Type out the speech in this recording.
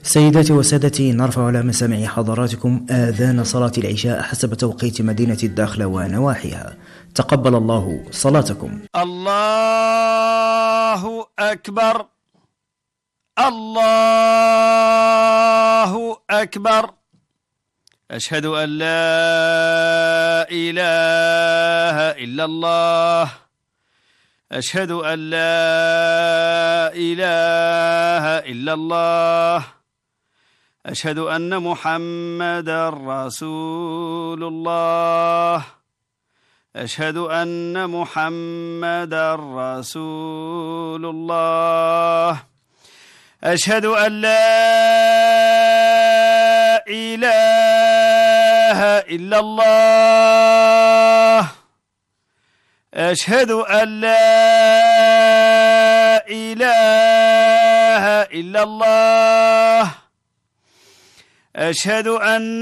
سيداتي وسادتي، نرفع على مسامع حضراتكم آذان صلاة العشاء حسب توقيت مدينة الداخلة ونواحيها. تقبل الله صلاتكم. الله أكبر، الله أكبر. أشهد أن لا إله إلا الله، أشهد أن لا إله إلا الله، أشهد أن محمدا رسول الله، أشهد أن محمدا رسول الله، أشهد أن لا إله إلا الله، أشهد أن لا إله إلا الله، أشهد أن